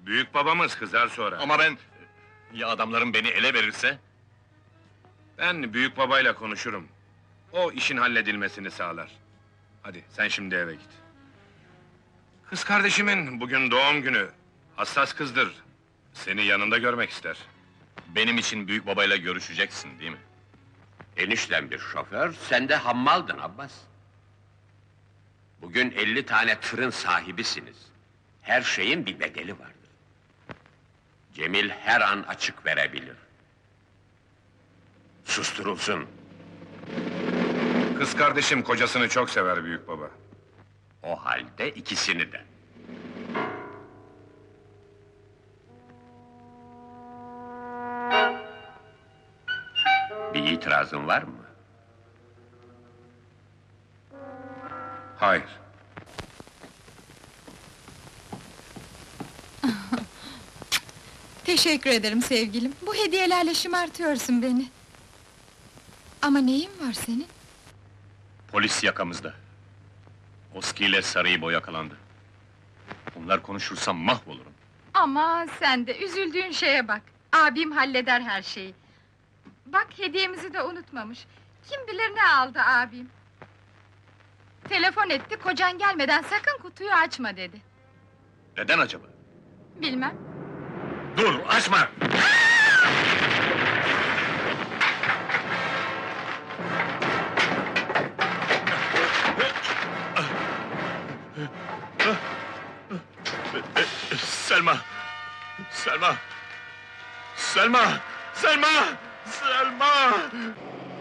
Büyük babamız kızar sonra. Ama ben... Ya adamlarım beni ele verirse? Ben büyük babayla konuşurum. O işin halledilmesini sağlar. Hadi sen şimdi eve git. Kız kardeşimin bugün doğum günü. Hassas kızdır. Seni yanında görmek ister. Benim için büyük babayla görüşeceksin, değil mi? Enişten bir şoför, sen de hammaldın Abbas. Bugün 50 tane tırın sahibisiniz. Her şeyin bir bedeli vardır. Cemil her an açık verebilir. Susturulsun. Kız kardeşim kocasını çok sever büyük baba. O halde ikisini de. Bir itirazın var mı? Hayır. Teşekkür ederim sevgilim. Bu hediyelerle şımartıyorsun beni. Ama neyin var senin? Polis yakamızda. Oski ile Sarıibo yakalandı. Bunlar konuşursam mahvolurum. Ama sen de üzüldüğün şeye bak. Abim halleder her şeyi. Bak hediyemizi de unutmamış. Kim bilir ne aldı abim. Telefon etti, kocan gelmeden sakın kutuyu açma dedi. Neden acaba? Bilmem. Dur, açma! Selma! Selma! Selma! Selma! Selma!